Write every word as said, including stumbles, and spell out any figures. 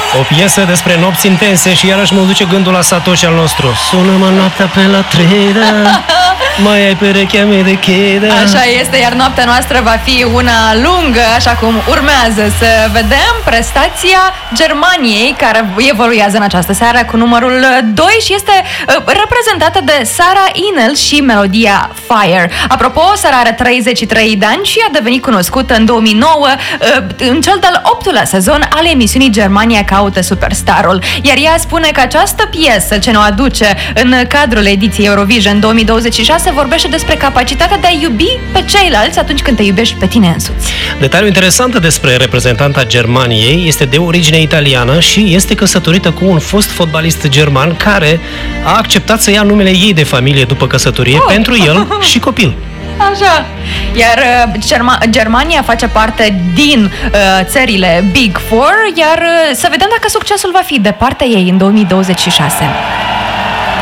O piesă despre nopți intense și iarăși mă duce gândul la Satoshi al nostru. Sună-mă noaptea pe la trei, da, mai ai perechea mea de chei, da. Așa este, iar noaptea noastră va fi una lungă, așa cum urmează. Să vedem prestația Germaniei, care evoluează în această seară cu numărul doi și este reprezentată de Sarah Inel și melodia Fire. Apropo, Sarah are treizeci și trei de ani și a devenit cunoscută în două mii nouă în cel de-al optulea sezon al emisiunii Germania caută superstarul. Iar ea spune că această piesă ce ne aduce în cadrul ediției Eurovision două mii douăzeci și șase vorbește despre capacitatea de a iubi pe ceilalți atunci când te iubești pe tine însuți. Detaliu interesant despre reprezentanta Germaniei este de origine italiană și este căsătorită cu un fost fotbalist german care a acceptat să ia numele ei de familie după căsătorie oh. pentru el și copil. Așa. Iar uh, Germa- Germania face parte din uh, țările Big Four, iar uh, să vedem dacă succesul va fi de partea ei în două mii douăzeci și șase.